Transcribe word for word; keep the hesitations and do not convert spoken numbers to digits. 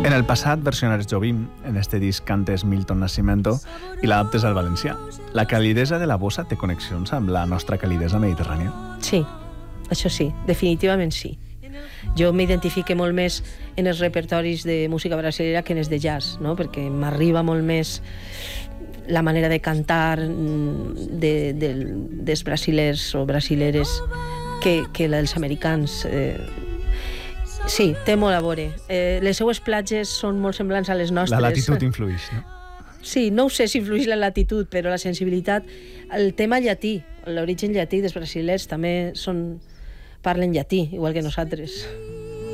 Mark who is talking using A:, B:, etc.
A: En el passat versionares Jobim, en este disc cantes Milton Nascimento i l'adaptes al valencià. La calidesa de la bossa té connexions amb la nostra calidesa mediterrània?
B: Sí, això sí, definitivament sí. Jo m'identifique molt més en els repertoris de música brasilera que en els de jazz, no? Perquè m'arriba molt més la manera de cantar de, de, dels brasilers o brasileres que, que la dels americans. Eh, sí, té molt a veure. Eh, les seues platges són molt semblants a les nostres.
A: La latitud influeix, no?
B: Sí, no ho sé si influeix la latitud, però la sensibilitat... El tema llatí, l'origen llatí dels brasilers també són... parlen llatí, igual que nosaltres.